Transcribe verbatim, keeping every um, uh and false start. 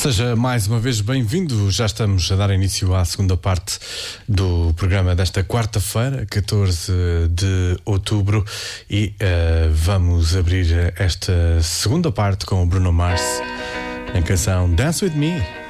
Seja mais uma vez bem-vindo. Já estamos a dar início à segunda parte do programa desta quarta-feira, catorze de outubro, e uh, vamos abrir esta segunda parte com o Bruno Mars, em canção Dance With Me.